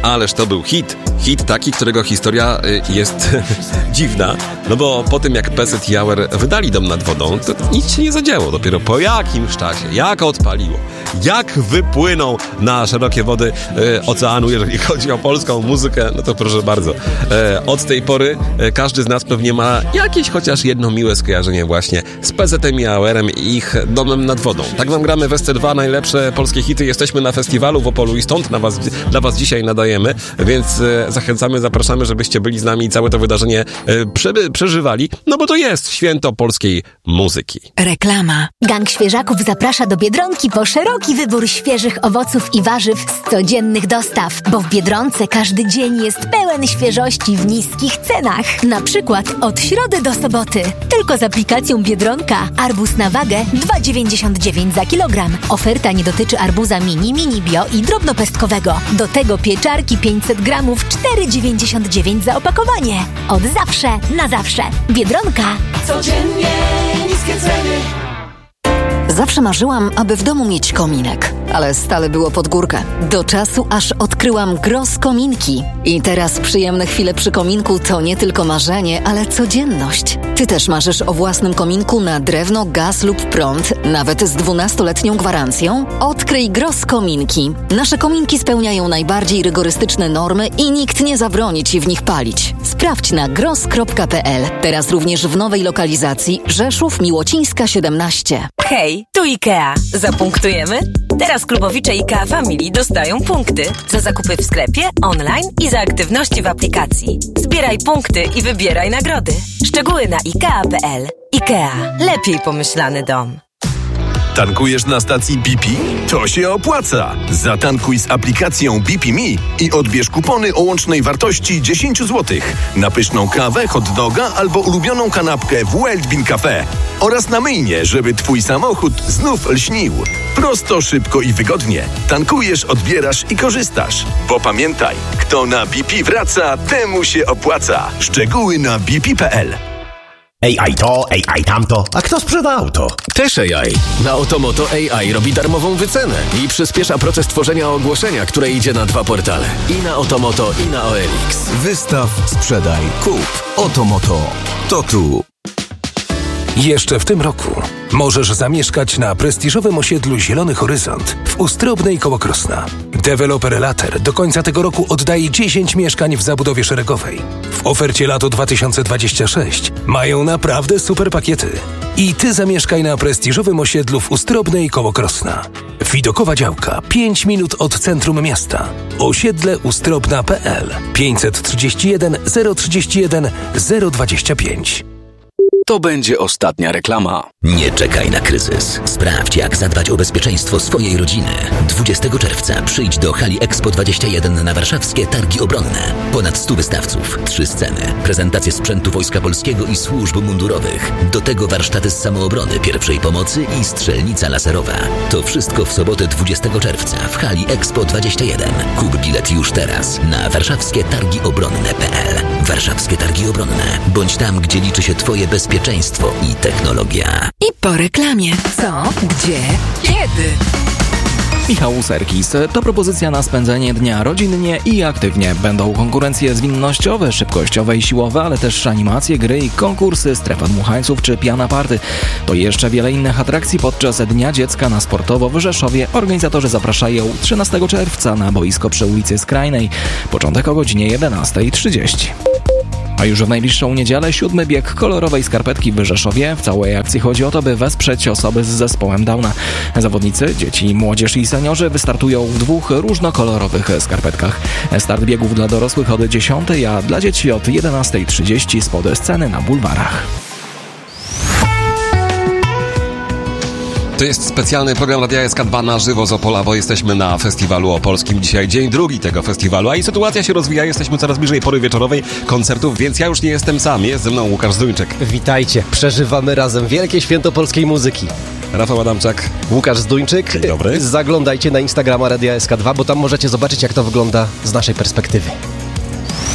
ależ to był hit. Hit taki, którego historia jest dziwna, no bo po tym jak Peset i Auer wydali Dom nad wodą, to nic się nie zadziało. Dopiero po jakimś czasie, jak odpaliło, jak wypłynął na szerokie wody oceanu, jeżeli chodzi o polską muzykę, no to proszę bardzo. Od tej pory każdy z nas pewnie ma jakieś chociaż jedno miłe skojarzenie właśnie z Pesetem i Auerem i ich Domem nad wodą. Tak wam gramy w SC2 najlepsze polskie hity. Jesteśmy na festiwalu w Opolu i stąd dla was dzisiaj nadajemy, więc zachęcamy, zapraszamy, żebyście byli z nami i całe to wydarzenie przeżywali, no bo to jest święto polskiej muzyki. Reklama. Gang Świeżaków zaprasza do Biedronki po szeroki wybór świeżych owoców i warzyw z codziennych dostaw, bo w Biedronce każdy dzień jest pełen świeżości w niskich cenach. Na przykład od środy do soboty. Tylko z aplikacją Biedronka. Arbuz na wagę 2,99 za kilogram. Oferta nie dotyczy arbuza mini bio i drobnopestkowego. Do tego pieczarki 500 gramów 4,99 za opakowanie. Od zawsze na zawsze. Biedronka. Codziennie niskie ceny. Zawsze marzyłam, aby w domu mieć kominek, ale stale było pod górkę. Do czasu, aż odkryłam Gross Kominki. I teraz przyjemne chwile przy kominku to nie tylko marzenie, ale codzienność. Ty też marzysz o własnym kominku na drewno, gaz lub prąd, nawet z 12-letnią gwarancją? Odkryj Gross Kominki. Nasze kominki spełniają najbardziej rygorystyczne normy i nikt nie zabroni ci w nich palić. Sprawdź na gross.pl. Teraz również w nowej lokalizacji Rzeszów, Miłocińska 17. Hej, tu IKEA. Zapunktujemy? Teraz klubowicze IKEA Family dostają punkty za zakupy w sklepie, online i za aktywności w aplikacji. Zbieraj punkty i wybieraj nagrody. Szczegóły na IKEA.pl. IKEA. Lepiej pomyślany dom. Tankujesz na stacji BP? To się opłaca! Zatankuj z aplikacją BP Me i odbierz kupony o łącznej wartości 10 zł na pyszną kawę, hot doga albo ulubioną kanapkę w Wild Bean Cafe oraz na myjnię, żeby twój samochód znów lśnił. Prosto, szybko i wygodnie. Tankujesz, odbierasz i korzystasz. Bo pamiętaj, kto na BP wraca, temu się opłaca. Szczegóły na bp.pl. AI to, AI tamto, a kto sprzeda auto? Też AI. Na Otomoto AI robi darmową wycenę i przyspiesza proces tworzenia ogłoszenia, które idzie na 2 portale. I na Otomoto, i na OLX. Wystaw, sprzedaj, kup. Otomoto. To tu. Jeszcze w tym roku możesz zamieszkać na prestiżowym osiedlu Zielony Horyzont w Ustrobnej koło Krosna. Deweloper Later do końca tego roku oddaje 10 mieszkań w zabudowie szeregowej. W ofercie lato 2026 mają naprawdę super pakiety. I ty zamieszkaj na prestiżowym osiedlu w Ustrobnej koło Krosna. Widokowa działka 5 minut od centrum miasta. Osiedle ustrobna.pl 531 031 025. To będzie ostatnia reklama. Nie czekaj na kryzys. Sprawdź, jak zadbać o bezpieczeństwo swojej rodziny. 20 czerwca przyjdź do hali Expo 21 na warszawskie Targi Obronne. Ponad 100 wystawców, 3 sceny, prezentacje sprzętu Wojska Polskiego i służb mundurowych. Do tego warsztaty z samoobrony, pierwszej pomocy i strzelnica laserowa. To wszystko w sobotę 20 czerwca w hali Expo 21. Kup bilet już teraz na warszawskie-targi-obronne.pl. Warszawskie Targi Obronne. Bądź tam, gdzie liczy się twoje bezpieczeństwo i technologia. I po reklamie. Co? Gdzie? Kiedy? Michał Serkis. To propozycja na spędzenie dnia rodzinnie i aktywnie. Będą konkurencje zwinnościowe, szybkościowe i siłowe, ale też animacje, gry i konkursy, strefa dmuchańców czy piana party. To jeszcze wiele innych atrakcji podczas Dnia Dziecka na Sportowo w Rzeszowie. Organizatorzy zapraszają 13 czerwca na boisko przy ulicy Skrajnej. Początek o godzinie 11:30. A już w najbliższą niedzielę 7. bieg kolorowej skarpetki w Rzeszowie. W całej akcji chodzi o to, by wesprzeć osoby z zespołem Downa. Zawodnicy, dzieci, młodzież i seniorzy wystartują w 2 różnokolorowych skarpetkach. Start biegów dla dorosłych od 10, a dla dzieci od 11:30 spod sceny na bulwarach. To jest specjalny program Radia SK2 na żywo z Opola, bo jesteśmy na festiwalu opolskim. Dzisiaj dzień drugi tego festiwalu, a i sytuacja się rozwija. Jesteśmy coraz bliżej pory wieczorowej koncertów, więc ja już nie jestem sam. Jest ze mną Łukasz Zduńczyk. Witajcie, przeżywamy razem wielkie święto polskiej muzyki. Rafał Adamczak. Łukasz Zduńczyk. Dzień dobry. Zaglądajcie na Instagrama Radia SK2, bo tam możecie zobaczyć, jak to wygląda z naszej perspektywy.